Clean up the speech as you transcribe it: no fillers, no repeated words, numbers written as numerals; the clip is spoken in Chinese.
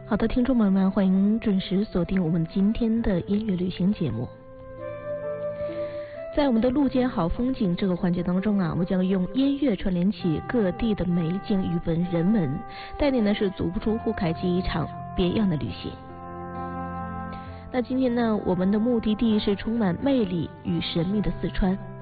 好的，听众朋友们，欢迎准时锁定我们今天的音乐旅行节目。在我们的路见好风景这个环节当中啊，我们将用音乐串联起各地的美景与人文，带你呢是足不出户开启一场别样的旅行。那今天呢，我们的目的地是充满魅力与神秘的四川。